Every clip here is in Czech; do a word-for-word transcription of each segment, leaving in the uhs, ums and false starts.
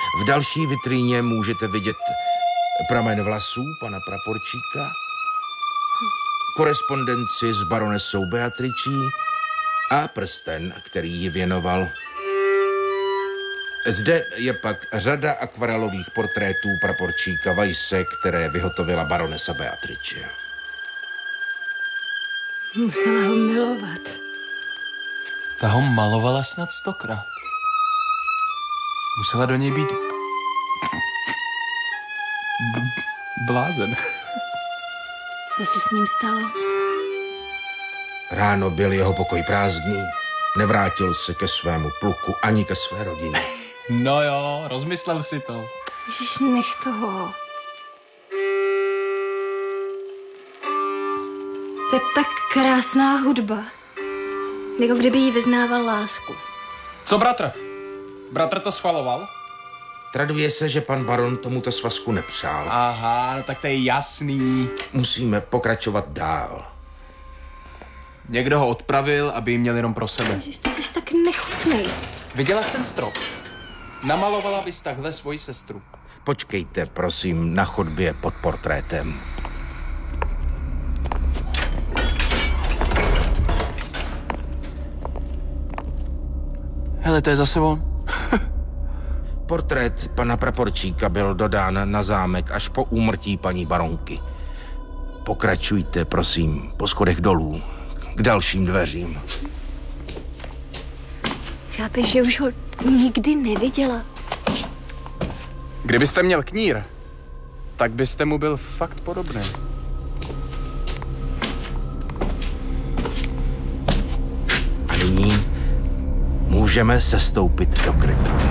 V další vitríně můžete vidět pramen vlasů pana praporčíka, korespondenci s baronesou Beatričí a prsten, který ji věnoval. Zde je pak řada akvarelových portrétů praporčíka Weisse, které vyhotovila baronesa Beatriče. Musela ho milovat. Ta ho malovala snad stokrát. Musela do něj být B- blázen. Co se s ním stalo? Ráno byl jeho pokoj prázdný, nevrátil se ke svému pluku ani ke své rodině. No jo, rozmyslel si to. Ježiš, nech toho. To je tak krásná hudba. Jako kdyby jí vyznával lásku. Co bratr? Bratr to schvaloval? Traduje se, že pan baron tomuto svazku nepřál. Aha, no tak to je jasný. Musíme pokračovat dál. Někdo ho odpravil, aby ji měl jenom pro sebe. Ježiš, ty jsi tak nechutnej. Viděla jsi ten strop? Namalovala bys takhle svoji sestru. Počkejte, prosím, na chodbě pod portrétem. Hele, to je zase on. Portrét pana praporčíka byl dodán na zámek až po úmrtí paní baronky. Pokračujte, prosím, po schodech dolů, k dalším dveřím. Chápeš, že už ho nikdy neviděla? Kdybyste měl knír, tak byste mu byl fakt podobný. A nyní můžeme sestoupit do krypty.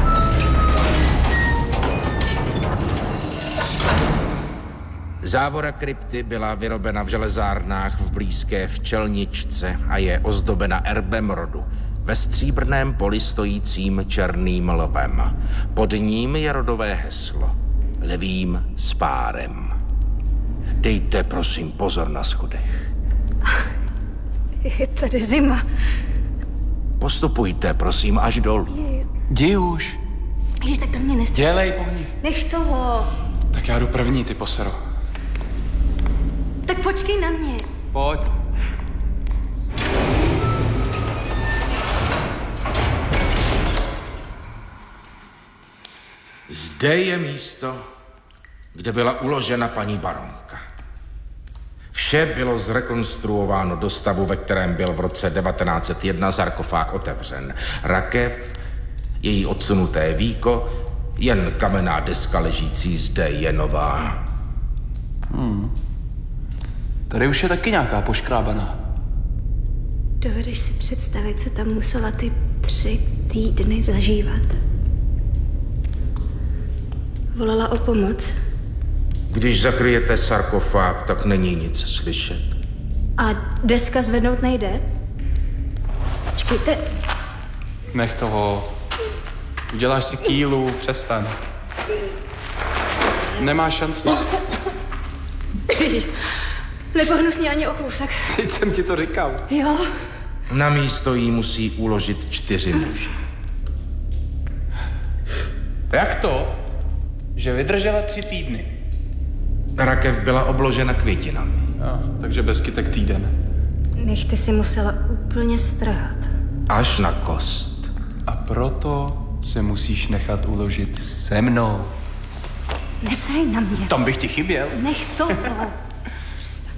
Závora krypty byla vyrobena v železárnách v blízké Včelničce a je ozdobena erbem rodu ve stříbrném poli stojícím černým lvem. Pod ním je rodové heslo Lvím s párem. Dejte prosím pozor na schodech. Je tady zima. Postupujte prosím až dolů. Jdi už. Ježiš, tak to mě nestane. Dělej, pohni. Nech toho. Tak já jdu první, ty posero. Tak počkej na mě. Pojď. Zde je místo, kde byla uložena paní baronka. Vše bylo zrekonstruováno do stavu, ve kterém byl v roce devatenáct set jedna sarkofág otevřen. Rakev, její odsunuté víko, jen kamenná deska ležící zde je nová. Hmm. Tady už je taky nějaká poškrábaná. Dovedeš si představit, co tam musela ty tři týdny zažívat? Volala o pomoc. Když zakryjete sarkofág, tak není nic slyšet. A deska zvednout nejde? Počkejte. Nech toho. Uděláš si kýlu, přestaň. Nemáš šanci. Ježiš, nepohnu s ní ani o kousek. Teď jsem ti to říkal. Jo. Na místo jí musí uložit čtyři muži. Jak to, že vydržela tři týdny? Rakev byla obložena květinami. No, takže bez kytek týden. Nechte si musela úplně strhat. Až na kost. A proto se musíš nechat uložit se mnou. Necaj na mě. Tam bych ti chyběl. Nech toho. Přestaň.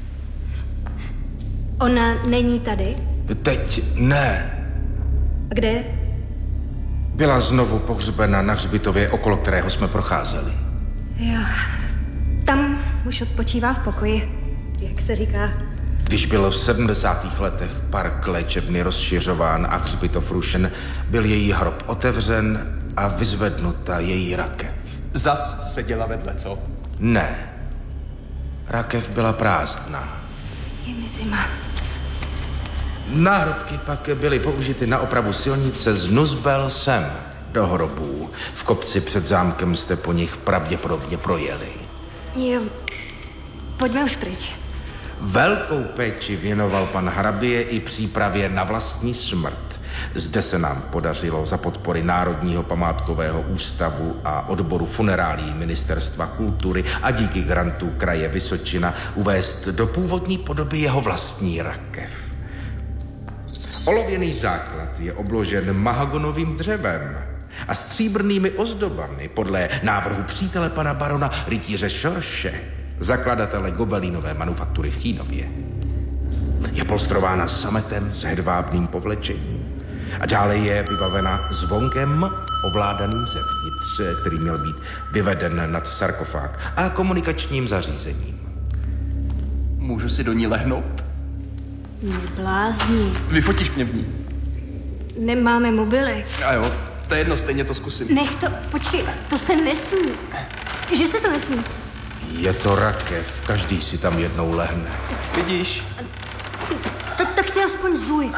Ona není tady? Teď ne. A kde je? Byla znovu pohřbena na hřbitově, okolo kterého jsme procházeli. Jo. Tam už odpočívá v pokoji, jak se říká. Když byl v sedmdesátých letech park léčebny rozšiřován a hřbitov rušen, byl její hrob otevřen a vyzvednuta její rakev. Zas seděla vedle, co? Ne. Rakev byla prázdná. Je mi zima. Náhrobky pak byly použity na opravu silnice z Nuzbel sem do hrobů. V kopci před zámkem jste po nich pravděpodobně projeli. Jo, pojďme už pryč. Velkou péči věnoval pan hrabě i přípravě na vlastní smrt. Zde se nám podařilo za podpory Národního památkového ústavu a odboru funerálií Ministerstva kultury a díky grantu kraje Vysočina uvést do původní podoby jeho vlastní rakev. Olověný základ je obložen mahagonovým dřevem a stříbrnými ozdobami podle návrhu přítele pana barona rytíře Šorše, zakladatele gobelinové manufaktury v Chínově. Je polstrována sametem s hedvábným povlečením a dále je vybavena zvonkem ovládaným zevnitř, který měl být vyveden nad sarkofág, a komunikačním zařízením. Můžu si do ní lehnout? Neblázni. Vyfotíš mě v ní? Nemáme mobily. A jo, to je jedno, stejně to zkusím. Nech to, počkej, to se nesmí. Že se to nesmí? Je to rakev, každý si tam jednou lehne. Vidíš? Tak, tak si aspoň zuj.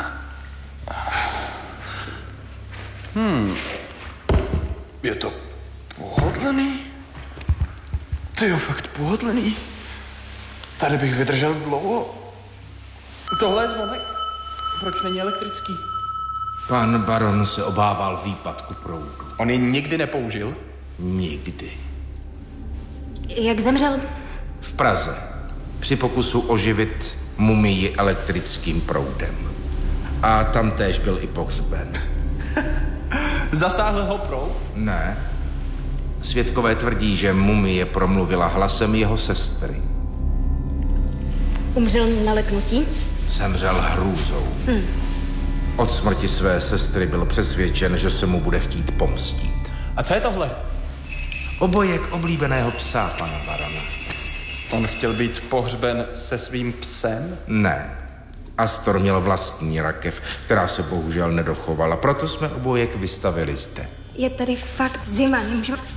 Hmm. Je to pohodlný? Ty jo, fakt pohodlný. Tady bych vydržel dlouho. Tohle je zvonek. Proč není elektrický? Pan baron se obával výpadku proudu. On ji nikdy nepoužil? Nikdy. Jak zemřel? V Praze. Při pokusu oživit mumii elektrickým proudem. A tam též byl i pohřben. Zasáhl ho proud? Ne. Svědkové tvrdí, že mumie promluvila hlasem jeho sestry. Umřel na leknutí? Zemřel hrůzou. Hmm. Od smrti své sestry byl přesvědčen, že se mu bude chtít pomstít. A co je tohle? Obojek oblíbeného psa pana barona. On chtěl být pohřben se svým psem? Ne. Astor měl vlastní rakev, která se bohužel nedochovala, proto jsme obojek vystavili zde. Je tady fakt zima, nemůžeme...